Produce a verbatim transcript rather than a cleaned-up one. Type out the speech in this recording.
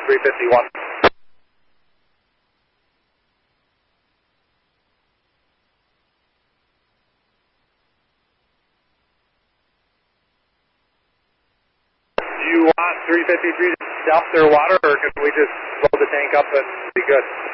three fifty-one. Do you want three fifty-three to dump their water, or can we just load the tank up and be good?